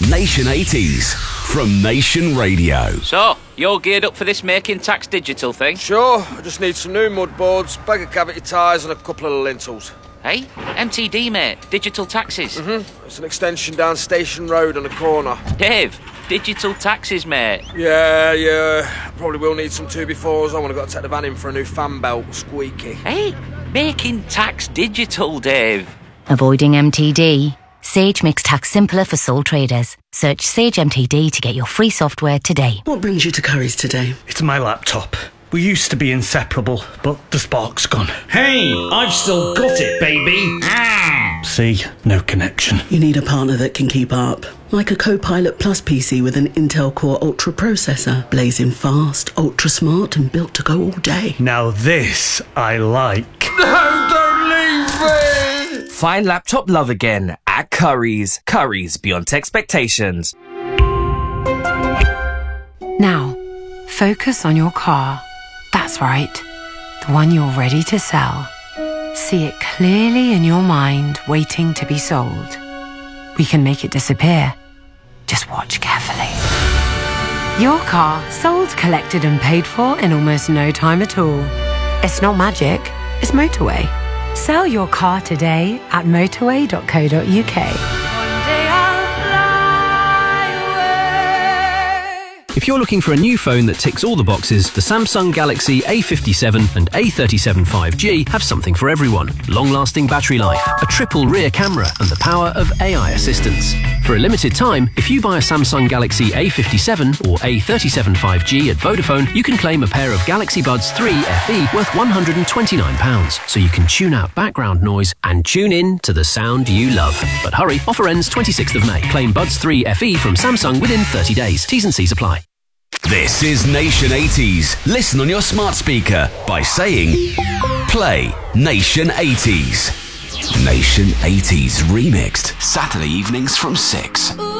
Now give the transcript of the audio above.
Nation 80s from Nation Radio. So, you're geared up for this Making Tax Digital thing? Sure, I just need some new mud boards, bag of cavity tyres and a couple of lintels. Hey, MTD, mate. Digital taxes. It's an extension down Station Road on the corner. Dave, digital taxes, mate. Yeah. Probably will need some 2x4s on when I've got to take the van in for a new fan belt. Squeaky. Hey, Making Tax Digital, Dave. Avoiding MTD? Sage makes tax simpler for sole traders. Search Sage MTD to get your free software today. What brings you to Curry's today? It's my laptop. We used to be inseparable, but the spark's gone. Hey, I've still got it, baby. See, no connection. You need a partner that can keep up. Like a Copilot Plus PC with an Intel Core Ultra processor. Blazing fast, ultra smart and built to go all day. Now this I like. No, don't leave me! Find laptop love again at Curry's. Curry's beyond expectations. Now, focus on your car. That's right, the one you're ready to sell. See it clearly in your mind, waiting to be sold. We can make it disappear. Just watch carefully. Your car sold, collected and paid for in almost no time at all. It's not magic, it's motorway. Sell your car today at motorway.co.uk. If you're looking for a new phone that ticks all the boxes, the Samsung Galaxy A57 and A37 5G have something for everyone. Long-lasting battery life, a triple rear camera, and the power of AI assistance. For a limited time, if you buy a Samsung Galaxy A57 or A37 5G at Vodafone, you can claim a pair of Galaxy Buds 3 FE worth £129, so you can tune out background noise and tune in to the sound you love. But hurry, offer ends 26th of May. Claim Buds 3 FE from Samsung within 30 days. T's and C's apply. This is Nation 80s. Listen on your smart speaker by saying, play Nation 80s. Nation 80s remixed. Saturday evenings from 6.